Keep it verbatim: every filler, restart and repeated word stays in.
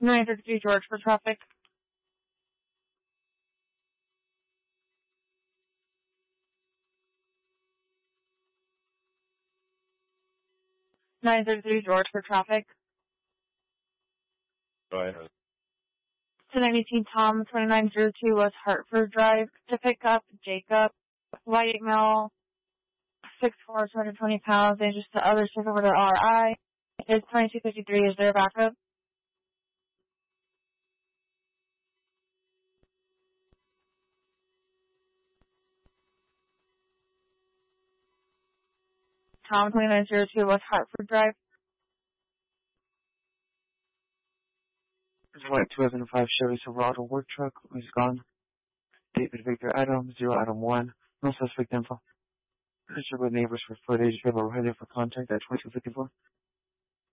nine thirty-three George for traffic. nine thirty-three George for traffic. Go ahead. ten eighteen Tom, twenty-nine oh two West Hartford Drive, to pick up Jacob, white male, six foot four, two hundred twenty pounds, dangerous to others, take over to R I. Is twenty-two fifty-three, is there a backup? Tom, twenty-nine oh two West Hartford Drive. There's a white two thousand five Chevy Silverado work truck. He's gone. David Victor Adam, zero Adam one. No suspect info. Registered with neighbors for footage. We have a writer for contact at twenty-two fifty-four.